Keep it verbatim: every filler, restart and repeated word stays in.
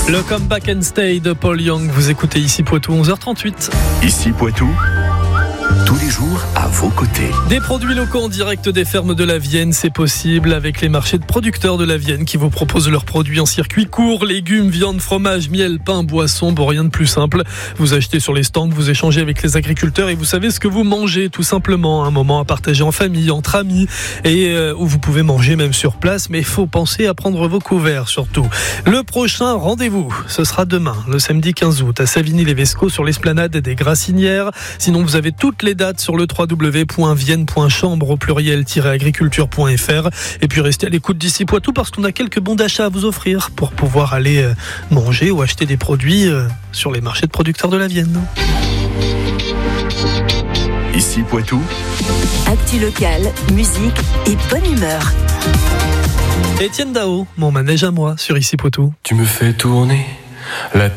Le Comeback and Stay de Paul Young. Vous écoutez ici Poitou, onze heures trente-huit. Ici Poitou, tous les jours à vos côtés. Des produits locaux en direct des fermes de la Vienne, c'est possible avec les marchés de producteurs de la Vienne qui vous proposent leurs produits en circuit court, légumes, viande, fromage, miel, pain, boisson, bon rien de plus simple. Vous achetez sur les stands, vous échangez avec les agriculteurs et vous savez ce que vous mangez tout simplement. Un moment à partager en famille, entre amis et euh, où vous pouvez manger même sur place, mais il faut penser à prendre vos couverts surtout. Le prochain rendez-vous, ce sera demain, le samedi quinze août, à Savigny-les-Vescots sur l'esplanade des Grassinières. Sinon vous avez toutes les dates sur le w w w point vienne point chambre au pluriel agriculture point f r et puis restez à l'écoute d'ici Poitou parce qu'on a quelques bons d'achat à vous offrir pour pouvoir aller manger ou acheter des produits sur les marchés de producteurs de la Vienne. Ici Poitou, actu locale, musique et bonne humeur. Étienne Dao, mon manège à moi sur Ici Poitou. Tu me fais tourner la